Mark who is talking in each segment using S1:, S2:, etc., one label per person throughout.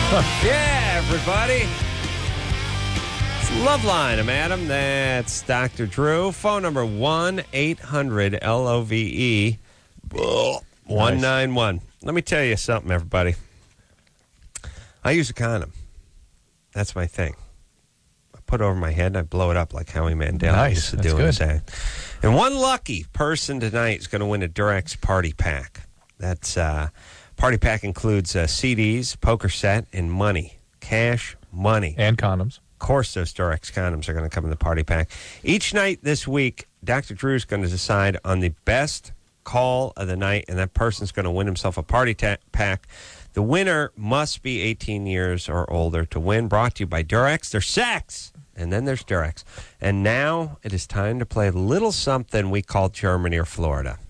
S1: Yeah, everybody. It's Loveline. I'm Adam. That's Dr. Drew. Phone number 1-800-LOVE 191. Let me tell you something, everybody. I use a condom. That's my thing. I put it over my head and I blow it up like Howie Mandel used to do in his act. And one lucky person tonight is going to win a Durex party pack. That's party pack includes CDs, poker set, and money. Cash, money.
S2: And condoms.
S1: Of course, those Durex condoms are going to come in the party pack. Each night this week, Dr. Drew is going to decide on the best call of the night, and that person's going to win himself a party pack. The winner must be 18 years or older to win. Brought to you by Durex. There's sex, and then there's Durex. And now it is time to play a little something we call Germany or Florida.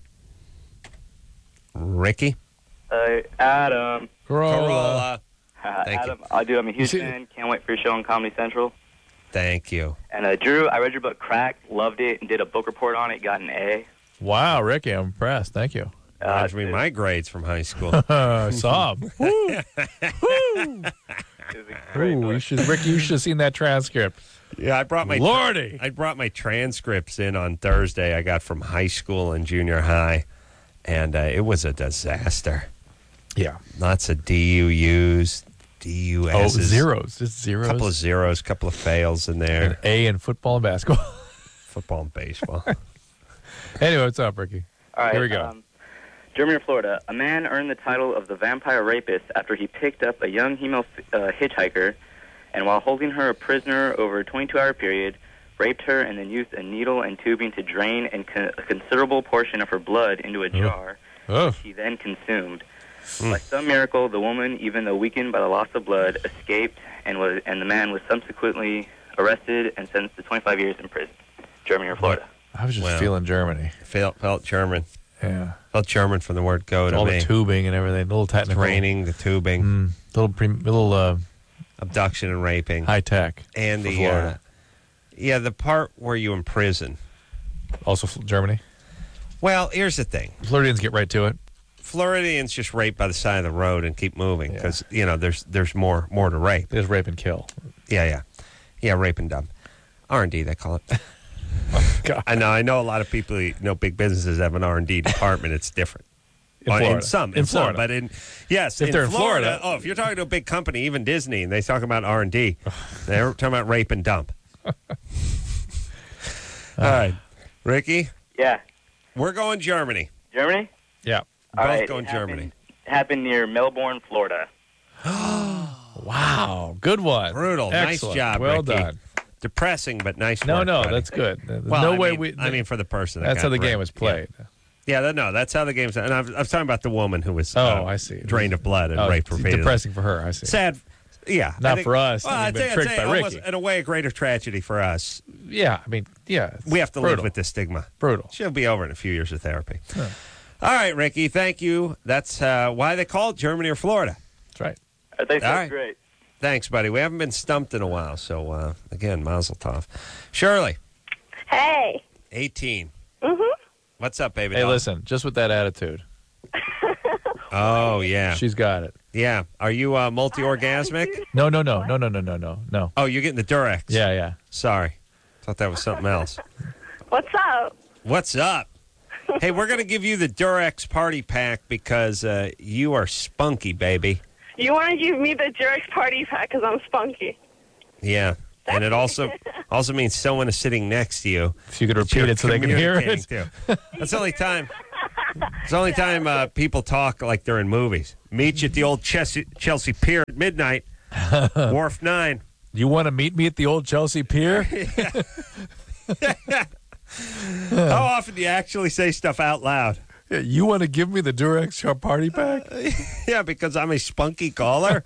S1: Ricky?
S3: Adam.
S1: Corolla. Thank
S3: Adam,
S1: you.
S3: I'm a huge fan. Can't wait for your show on Comedy Central.
S1: Thank you.
S3: And Drew, I read your book, Crack, loved it, and did a book report on it, got an A.
S2: Wow, Ricky, I'm impressed. Thank you.
S1: Reminds me of my grades from high school.
S2: Saw him. Woo. Woo. Ooh, Ricky, you should have seen that transcript.
S1: Yeah, I brought my transcripts in on Thursday. I got from high school and junior high, and it was a disaster.
S2: Yeah.
S1: Lots of DUUs, DUSs.
S2: Oh, zeros. Just zeros.
S1: Couple of zeros, couple of fails in there.
S2: An A in football and basketball.
S1: Football and baseball.
S2: Anyway, what's up, Ricky?
S3: All right.
S2: Here we go.
S3: Germany or Florida, a man earned the title of the vampire rapist after he picked up a young female hitchhiker, and while holding her a prisoner over a 22-hour period, raped her and then used a needle and tubing to drain a considerable portion of her blood into a jar, which he then consumed. By some miracle, the woman, even though weakened by the loss of blood, escaped, and the man was subsequently arrested and sentenced to 25 years in prison. Germany or Florida?
S2: I was just feeling Germany.
S1: Felt German.
S2: Yeah.
S1: Felt German from the word go to
S2: all
S1: me.
S2: The tubing and everything, a little technical.
S1: Training, the tubing.
S2: Little
S1: abduction and raping.
S2: High tech.
S1: And the part where you imprison.
S2: Also Germany?
S1: Well, here's the thing.
S2: Floridians get right to it.
S1: Floridians just rape by the side of the road and keep moving because, there's more to rape.
S2: There's rape and kill.
S1: Yeah, rape and dump. R&D, they call it.
S2: Oh, God.
S1: I know a lot of people, big businesses have an R&D department. It's different.
S2: In Florida.
S1: In Florida.
S2: Some,
S1: but if
S2: they're in Florida.
S1: Oh, if you're talking to a big company, even Disney, and they talk about R&D, they're talking about rape and dump. All right. Ricky?
S3: Yeah.
S1: We're going Germany.
S3: Germany?
S2: Yeah.
S1: Both going Germany.
S3: Happened near Melbourne, Florida.
S2: Wow. Good one.
S1: Brutal.
S2: Excellent.
S1: Nice job,
S2: well
S1: Ricky.
S2: Done.
S1: Depressing, but nice
S2: No,
S1: work, buddy.
S2: that's good. There's
S1: Well,
S2: no way
S1: for the person.
S2: That's how the game was played.
S1: Yeah, that's how the game's. And I was talking about the woman who was.
S2: I see.
S1: Drained of blood and raped repeatedly.
S2: Depressing for her. I see.
S1: Sad. Yeah.
S2: Not for us.
S1: Well,
S2: I'd been tricked by Ricky.
S1: In a way, a greater tragedy for us.
S2: Yeah,
S1: We have to live with this stigma.
S2: Brutal.
S1: She'll be over in a few years of therapy. Huh. All right, Ricky. Thank you. That's why they call it Germany or Florida.
S2: That's right.
S3: I think that's great.
S1: Thanks, buddy. We haven't been stumped in a while, so again, mazel tov. Shirley.
S4: Hey.
S1: 18.
S4: Mm-hmm.
S1: What's up, baby?
S2: Hey,
S1: dog?
S2: listen, just with that attitude.
S1: Oh, yeah.
S2: She's got it.
S1: Yeah. Are you multi-orgasmic?
S2: No.
S1: Oh, you're getting the Durex.
S2: Yeah.
S1: Sorry. Thought that was something else.
S4: What's up?
S1: What's up? Hey, we're going to give you the Durex party pack because you are spunky, baby.
S4: You want to give me the Durex party pack because I'm spunky.
S1: Yeah. And it also means someone is sitting next to you.
S2: If you could repeat it so they can hear it.
S1: That's the only time. It's the only time people talk like they're in movies. Meet you at the old Chelsea Pier at midnight. Wharf 9.
S2: You want to meet me at the old Chelsea Pier?
S1: How often do you actually say stuff out loud?
S2: Yeah, you want to give me the Durex party pack?
S1: Yeah, because I'm a spunky caller.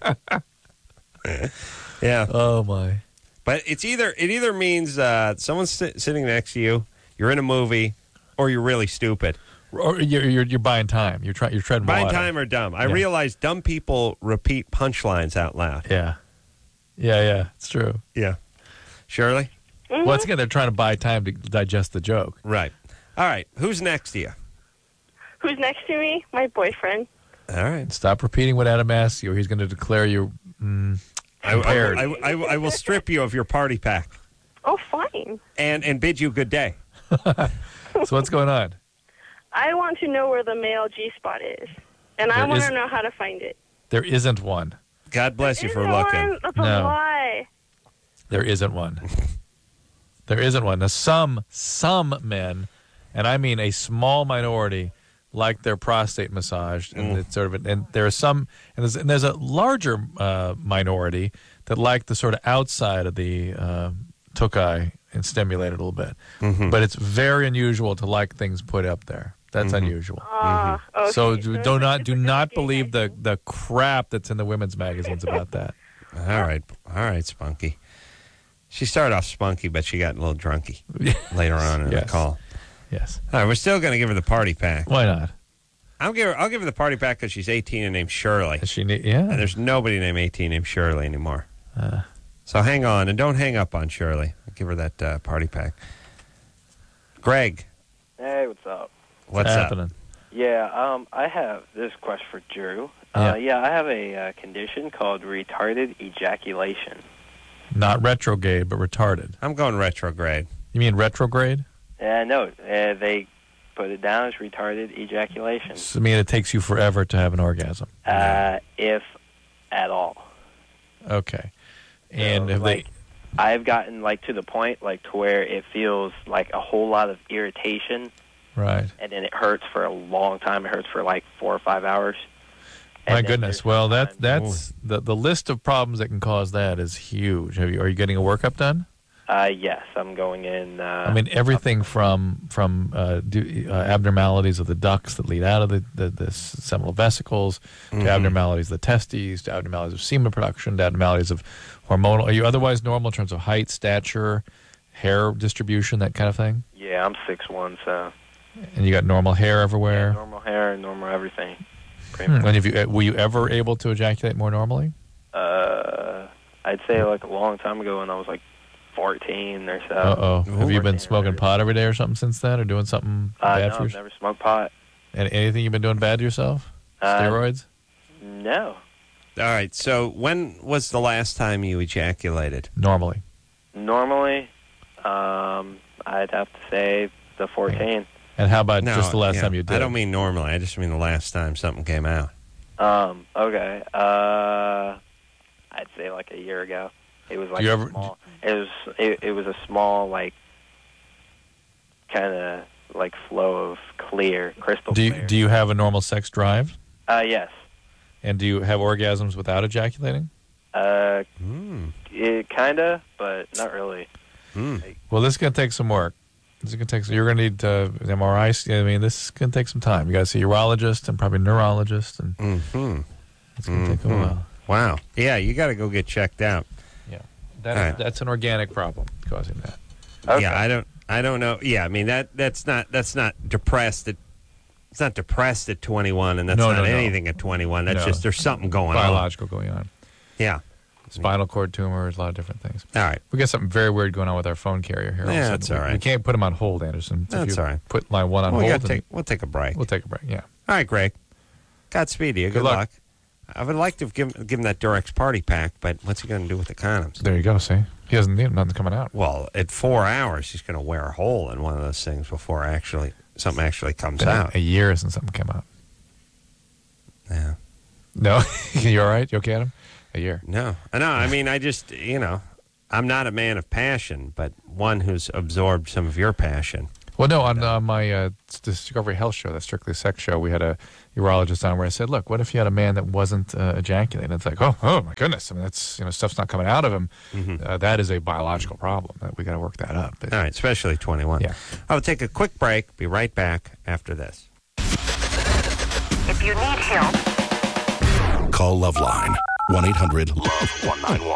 S1: Yeah.
S2: Oh, my.
S1: But it either means someone's sitting next to you, you're in a movie, or you're really stupid.
S2: Or you're buying time. You're treading water.
S1: Buying time or dumb. I realize dumb people repeat punchlines out loud.
S2: Yeah. It's true.
S1: Yeah. Shirley?
S4: Mm-hmm.
S2: Once again, they're trying to buy time to digest the joke.
S1: Right. All right. Who's next to you?
S4: Who's next to me? My boyfriend.
S1: All right.
S2: Stop repeating what Adam asks you, or he's going to declare you impaired.
S1: I will strip you of your party pack
S4: Oh, fine.
S1: and bid you good day.
S2: So what's going on?
S4: I want to know where the male G-spot is, and I want to know how to find it.
S2: There isn't one.
S1: God bless you for
S4: Isn't
S1: looking.
S4: one? That's a
S2: No.
S4: lie.
S2: There isn't one. There isn't one. Now, some men, and I mean a small minority, like their prostate massaged, and it's sort of, and there are some, and there's a larger minority that like the sort of outside of the tuchai and stimulate it a little bit. But it's very unusual to like things put up there. That's unusual.
S4: Okay.
S2: So do not believe the crap that's in the women's magazines about that.
S1: All right, Spunky. She started off spunky, but she got a little drunky later on in the call.
S2: Yes.
S1: All right, we're still going to give her the party pack.
S2: Why not?
S1: I'll give her the party pack because she's 18 and named Shirley.
S2: Does she
S1: And
S2: yeah.
S1: there's nobody named 18 named Shirley anymore. So hang on and don't hang up on Shirley. I'll give her that party pack. Greg,
S5: Hey, what's up?
S1: what's
S2: happening?
S1: up?
S5: Yeah, I have this question for Drew.
S2: Yeah.
S5: I have a condition called retarded ejaculation.
S2: Not retrograde, but retarded.
S1: I'm going retrograde.
S2: You mean retrograde?
S5: No, they put it down as retarded ejaculation.
S2: So, I mean, it takes you forever to have an orgasm.
S5: If at all.
S2: Okay. And
S5: So,
S2: if
S5: like, I've gotten to the point to where it feels like a whole lot of irritation,
S2: right.
S5: and then it hurts for a long time. It hurts for 4 or 5 hours. And
S2: My
S5: then
S2: goodness.
S5: there's
S2: Well,
S5: sometimes-
S2: that's the list of problems that can cause that is huge. Are you getting a workup done?
S5: Yes, I'm going in.
S2: I mean, everything from abnormalities of the ducts that lead out of the seminal vesicles, to abnormalities of the testes, to abnormalities of semen production, to abnormalities of hormonal. Are you otherwise normal in terms of height, stature, hair distribution, that kind of thing?
S5: Yeah, I'm 6'1", so
S2: And you got normal hair everywhere?
S5: normal hair and normal everything. Pretty much.
S2: And were you ever able to ejaculate more normally?
S5: I'd say a long time ago when I was 14 or so.
S2: Uh-oh. Have you been
S5: 14
S2: smoking
S5: or-
S2: pot every day or something since then, or doing something bad
S5: No,
S2: for
S5: I've
S2: yourself?
S5: never smoked pot.
S2: And anything you've been doing bad to yourself? Steroids?
S5: No.
S1: All right, so when was the last time you ejaculated?
S2: Normally.
S5: Normally, I'd have to say the 14.
S2: And how about
S1: No,
S2: just the last
S1: yeah,
S2: time you did?
S1: I don't mean normally. I just mean the last time something came out.
S5: Okay. I'd say a year ago. It was
S2: Do you ever-
S5: small. It was a small kind of flow of clear crystal. Clear.
S2: Do you have a normal sex drive?
S5: Yes.
S2: And do you have orgasms without ejaculating?
S5: It kinda, but not really.
S2: Well, this is going to take some work. You're going to need MRI. I mean, this is going to take some time. You got to see a urologist and probably a neurologist, and it's going to take a while.
S1: Wow. Yeah, you got to go get checked out.
S2: Yeah,
S1: right.
S2: that's an organic problem causing that.
S5: Okay.
S1: Yeah, I don't know. Yeah, I mean that's not depressed. It's not depressed at 21, and that's
S2: No,
S1: not
S2: no.
S1: anything at 21. That's
S2: No.
S1: just there's something going
S2: Biological going on.
S1: on. Yeah.
S2: Spinal cord tumors, a lot of different things.
S1: All right.
S2: We got something very weird going on with our phone carrier here. All of a
S1: Yeah,
S2: sudden.
S1: that's all right.
S2: We can't put him on hold, Anderson. So if
S1: That's
S2: you
S1: all right.
S2: Put line 1 on
S1: Well,
S2: hold.
S1: we'll take a break.
S2: We'll take a break. Yeah.
S1: All right, Greg. Godspeed to you. Good
S2: luck.
S1: luck. I would like to have given him that Durex party pack, but what's he going to do with the condoms?
S2: There you go. See, he doesn't need nothing coming out.
S1: Well, at 4 hours, he's going to wear a hole in one of those things before something actually comes
S2: Been
S1: out.
S2: a year since something came out.
S1: Yeah.
S2: No, you all right? You okay, Adam? A year.
S1: No. I mean, I just, I'm not a man of passion, but one who's absorbed some of your passion.
S2: Well, no, on my Discovery Health show, that Strictly Sex show, we had a urologist on where I said, look, what if you had a man that wasn't ejaculating? It's like, oh my goodness. I mean, that's, stuff's not coming out of him. That is a biological problem. We got to work that up.
S1: All right, especially 21.
S2: Yeah.
S1: I'll take a quick break. Be right back after this.
S6: If you need help,
S7: Call Loveline 1-800-LOVE-191.